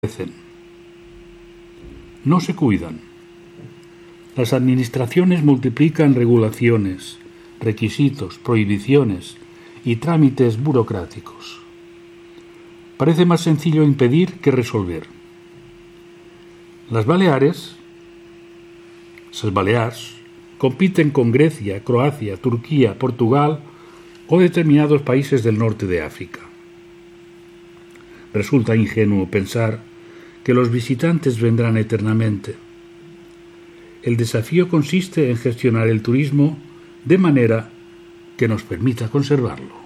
No se cuidan. Las administraciones multiplican regulaciones, requisitos, prohibiciones y trámites burocráticos. Parece más sencillo impedir que resolver. Las Baleares compiten con Grecia, Croacia, Turquía, Portugal o determinados países del norte de África. Resulta ingenuo pensar que los visitantes vendrán eternamente. El desafío consiste en gestionar el turismo de manera que nos permita conservarlo.